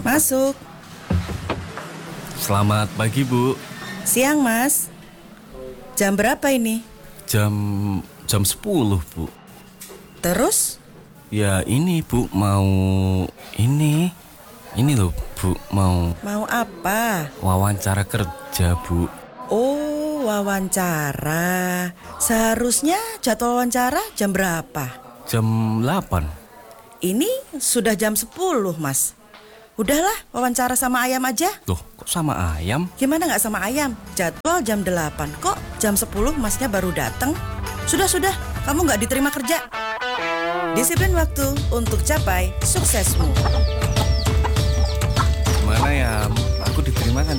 Masuk. Selamat pagi, Bu. Siang, Mas. Jam berapa ini? Jam 10, Bu. Terus? Ya ini, Bu, mau ini loh, Bu, mau Mau apa? wawancara kerja, Bu. Oh, wawancara. Seharusnya jadwal wawancara jam berapa? Jam 8. Ini sudah jam 10, Mas. Udahlah, wawancara sama ayam aja. Loh, kok sama ayam? Gimana nggak sama ayam? Jadwal jam 8. Kok jam 10 Masnya baru datang? Sudah, kamu nggak diterima kerja. Disiplin waktu untuk capai suksesmu. Gimana ya? Aku diterima kan